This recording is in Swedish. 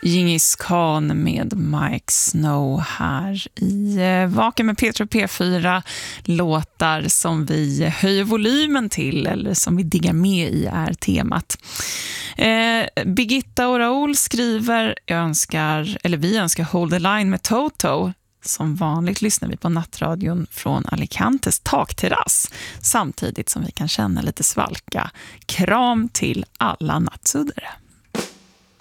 Djingis Khan med Mike Snow här i Vaken med Petra P4. Låtar som vi höjer volymen till eller som vi diggar med i är temat. Birgitta och Raoul skriver, vi önskar Hold the Line med Toto. Som vanligt lyssnar vi på nattradion från Alicantes takterrass samtidigt som vi kan känna lite svalka. Kram till alla nattsuddare.